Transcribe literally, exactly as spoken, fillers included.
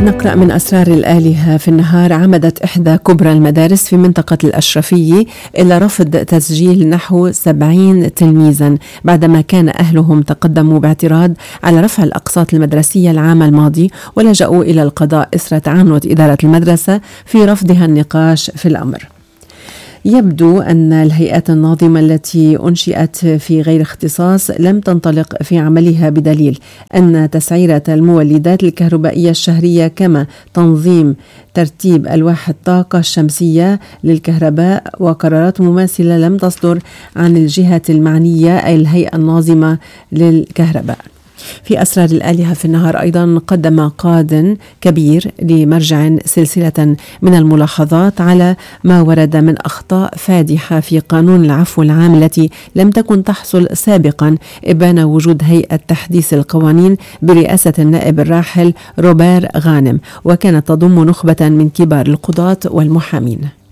نقرأ من أسرار الآلهة في النهار. عمدت إحدى كبرى المدارس في منطقة الأشرفية إلى رفض تسجيل نحو سبعين تلميذا بعدما كان أهلهم تقدموا باعتراض على رفع الأقساط المدرسية العام الماضي، ولجأوا إلى القضاء إثر تعنت إدارة المدرسة في رفضها النقاش في الأمر. يبدو أن الهيئات الناظمة التي أنشئت في غير اختصاص لم تنطلق في عملها، بدليل أن تسعيرة المولدات الكهربائية الشهرية كما تنظيم ترتيب ألواح الطاقة الشمسية للكهرباء وقرارات مماثلة لم تصدر عن الجهة المعنية أي الهيئة الناظمة للكهرباء. في أسرار الآلهة في النهار أيضا قدم قاد كبير لمرجع سلسلة من الملاحظات على ما ورد من أخطاء فادحة في قانون العفو العام التي لم تكن تحصل سابقا، إبان وجود هيئة تحديث القوانين برئاسة النائب الراحل روبير غانم، وكانت تضم نخبة من كبار القضاة والمحامين.